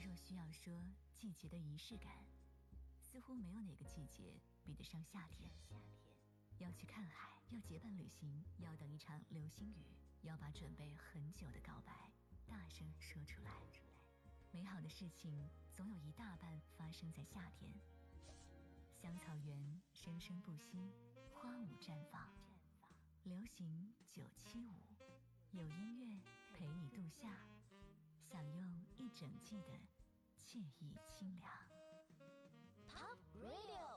若需要说季节的仪式感，似乎没有哪个季节比得上夏天。要去看海，要结伴旅行，要等一场流星雨，要把准备很久的告白大声说出来。美好的事情总有一大半发生在夏天。香草园生生不息，花舞绽放。流行975，有音乐陪你度夏，享用一整季的惬意清凉。 Top Radio。